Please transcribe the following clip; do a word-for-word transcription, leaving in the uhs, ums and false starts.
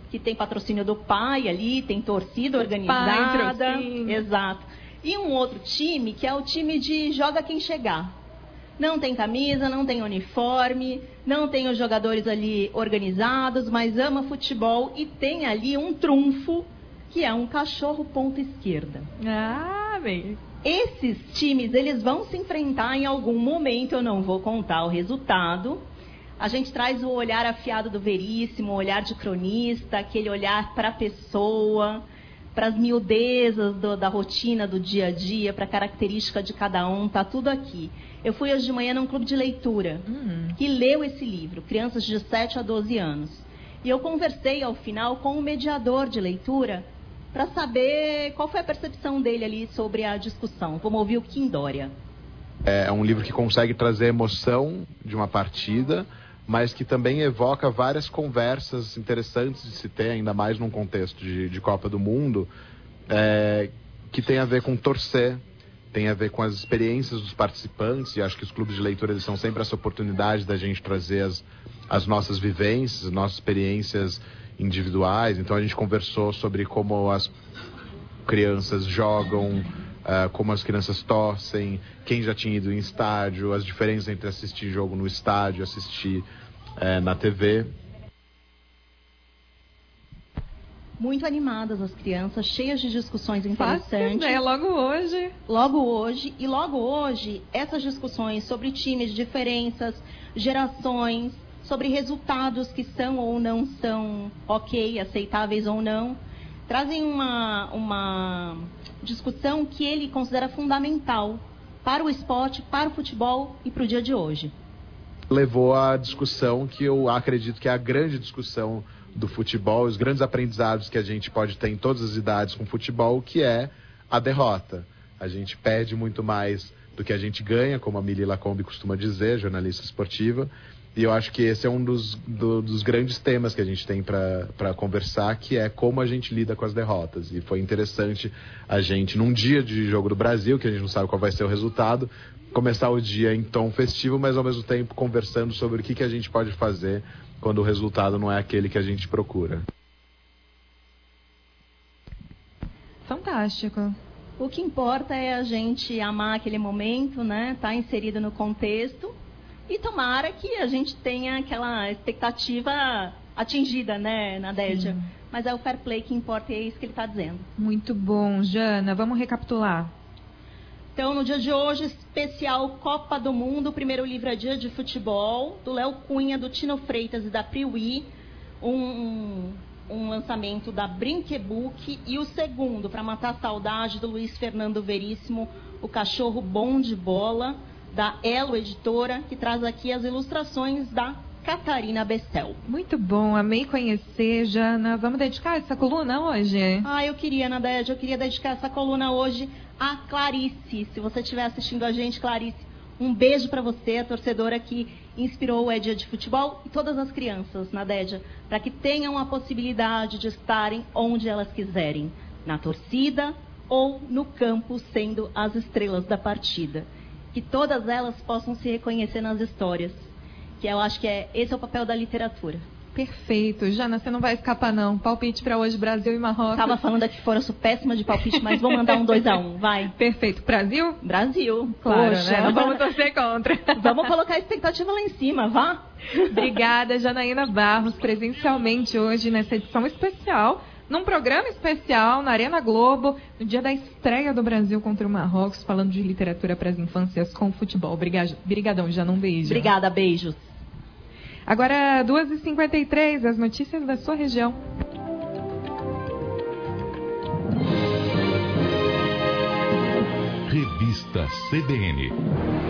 que tem patrocínio do pai ali, tem torcida organizada. Pai, exato. E um outro time, que é o time de joga quem chegar. Não tem camisa, não tem uniforme, não tem os jogadores ali organizados, mas ama futebol e tem ali um trunfo, que é um cachorro ponta esquerda. Ah, bem. Esses times, eles vão se enfrentar em algum momento, eu não vou contar o resultado. A gente traz o olhar afiado do Veríssimo, o olhar de cronista, aquele olhar para a pessoa, para as miudezas do, da rotina, do dia a dia, para a característica de cada um, tá tudo aqui. Eu fui hoje de manhã num clube de leitura, uhum. que leu esse livro, crianças de sete a doze anos. E eu conversei ao final com o mediador de leitura para saber qual foi a percepção dele ali sobre a discussão. Vamos ouvir o Kim Dória. É um livro que consegue trazer a emoção de uma partida, mas que também evoca várias conversas interessantes de se ter, ainda mais num contexto de, de Copa do Mundo, é, que tem a ver com torcer, tem a ver com as experiências dos participantes, e acho que os clubes de leitura eles são sempre essa oportunidade da gente trazer as, as nossas vivências, as nossas experiências individuais. Então a gente conversou sobre como as crianças jogam, uh, como as crianças torcem, quem já tinha ido em estádio, as diferenças entre assistir jogo no estádio e assistir uh, na T V. Muito animadas as crianças, cheias de discussões interessantes. É, logo hoje. Logo hoje. E logo hoje, essas discussões sobre times, diferenças, gerações, sobre resultados que são ou não são ok, aceitáveis ou não, trazem uma, uma discussão que ele considera fundamental para o esporte, para o futebol e para o dia de hoje. Levou à discussão que eu acredito que é a grande discussão do futebol, os grandes aprendizados que a gente pode ter em todas as idades com o futebol, que é a derrota. A gente perde muito mais do que a gente ganha, como a Mili Lacombe costuma dizer, jornalista esportiva, e eu acho que esse é um dos, do, dos grandes temas que a gente tem para conversar, que é como a gente lida com as derrotas. E foi interessante a gente, num dia de jogo do Brasil, que a gente não sabe qual vai ser o resultado, começar o dia em tom festivo, mas ao mesmo tempo conversando sobre o que, que a gente pode fazer quando o resultado não é aquele que a gente procura. Fantástico. O que importa é a gente amar aquele momento, né? Tá inserido no contexto e tomara que a gente tenha aquela expectativa atingida, né, Nadédia? Sim. Mas é o fair play que importa e é isso que ele está dizendo. Muito bom, Jana. Vamos recapitular. Então, no dia de hoje, especial Copa do Mundo, o primeiro livro é Dia de Futebol, do Léo Cunha, do Tino Freitas e da Priwi, um, um lançamento da Brinquebook, e o segundo, para matar a saudade, do Luiz Fernando Veríssimo, O Cachorro Bom de Bola, da Elo Editora, que traz aqui as ilustrações da Catarina Bessel. Muito bom, amei conhecer, Jana. Vamos dedicar essa coluna hoje? Ah, eu queria, Nadédia, eu queria dedicar essa coluna hoje a Clarice. Se você estiver assistindo a gente, Clarice, um beijo para você, a torcedora que inspirou o É Dia de Futebol, e todas as crianças, Nadédia, para que tenham a possibilidade de estarem onde elas quiserem, na torcida ou no campo, sendo as estrelas da partida. Que todas elas possam se reconhecer nas histórias, que eu acho que é, esse é o papel da literatura. Perfeito. Jana, você não vai escapar não. Palpite para hoje, Brasil e Marrocos. Tava falando aqui fora, eu sou péssima de palpite, mas vou mandar um dois a um, vai. Perfeito. Brasil? Brasil. Claro, Poxa, né? Não vamos torcer contra. Vamos colocar a expectativa lá em cima, vá. Obrigada, Janaína Barros, presencialmente hoje nessa edição especial, num programa especial na Arena Globo, no dia da estreia do Brasil contra o Marrocos, falando de literatura para as infâncias com futebol. Obrigadão, Jana, um beijo. Obrigada, beijos. Agora, duas e cinquenta e três, as notícias da sua região. Revista C B N.